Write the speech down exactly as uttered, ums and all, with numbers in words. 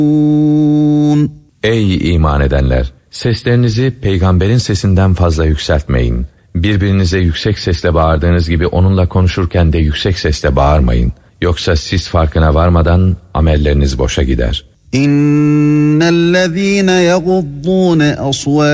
Ey iman edenler! Seslerinizi peygamberin sesinden fazla yükseltmeyin. Birbirinize yüksek sesle bağırdığınız gibi onunla konuşurken de yüksek sesle bağırmayın. Yoksa siz farkına varmadan amelleriniz boşa gider. İnnellezîne yeguddûne asvâ